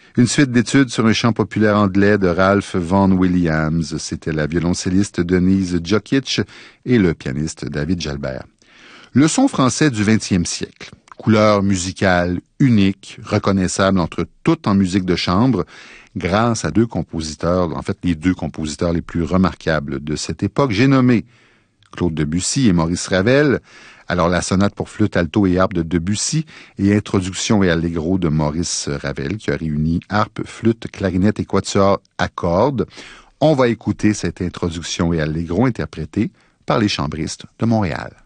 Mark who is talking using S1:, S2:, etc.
S1: Une suite d'études sur un chant populaire anglais de Ralph Vaughan Williams. C'était la violoncelliste Denise Jokic et le pianiste David Jalbert. Le son français du 20e siècle. Couleur musicale unique, reconnaissable entre toutes en musique de chambre, grâce à deux compositeurs, en fait les deux compositeurs les plus remarquables de cette époque. J'ai nommé Claude Debussy et Maurice Ravel. Alors la sonate pour flûte, alto et harpe de Debussy et introduction et allegro de Maurice Ravel qui a réuni harpe, flûte, clarinette et quatuor à cordes. On va écouter cette introduction et allegro interprétée par les chambristes de Montréal.